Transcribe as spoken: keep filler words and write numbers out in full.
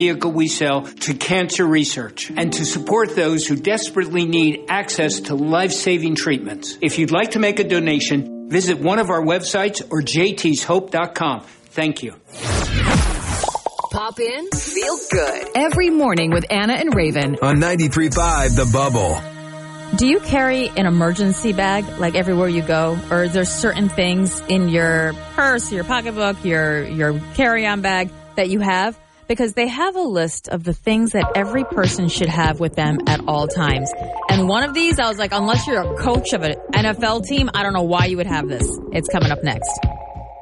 vehicle we sell to cancer research and to support those who desperately need access to life-saving treatments. If you'd like to make a donation, visit one of our websites or j t's hope dot com. Thank you. Pop in, feel good. Every morning with Anna and Raven. On ninety-three point five The Bubble. Do you carry an emergency bag like everywhere you go? Or is there certain things in your purse, your pocketbook, your, your carry-on bag that you have? Because they have a list of the things that every person should have with them at all times. And one of these, I was like, unless you're a coach of an N F L team, I don't know why you would have this. It's coming up next.